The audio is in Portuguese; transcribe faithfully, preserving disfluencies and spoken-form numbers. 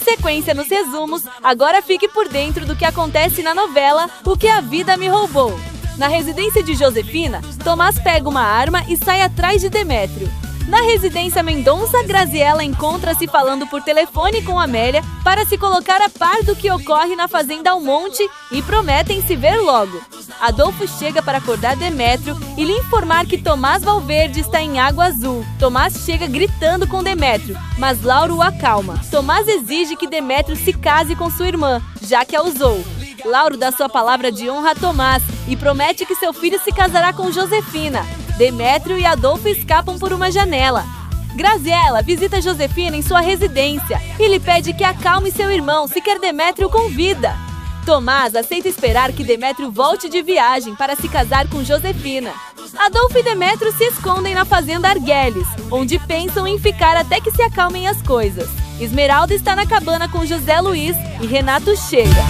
sequência nos resumos, agora fique por dentro do que acontece na novela O que a Vida Me Roubou. Na residência de Josefina, Tomás pega uma arma e sai atrás de Demétrio. Na residência Mendonça, Graziella encontra-se falando por telefone com Amélia para se colocar a par do que ocorre na fazenda Almonte e prometem se ver logo. Adolfo chega para acordar Demétrio e lhe informar que Tomás Valverde está em Água Azul. Tomás chega gritando com Demétrio, mas Lauro o acalma. Tomás exige que Demétrio se case com sua irmã, já que a usou. Lauro dá sua palavra de honra a Tomás e promete que seu filho se casará com Josefina. Demétrio e Adolfo escapam por uma janela. Graziella visita Josefina em sua residência e lhe pede que acalme seu irmão se quer Demétrio com vida. Tomás aceita esperar que Demétrio volte de viagem para se casar com Josefina. Adolfo e Demétrio se escondem na fazenda Arguelles, onde pensam em ficar até que se acalmem as coisas. Esmeralda está na cabana com José Luiz e Renato chega.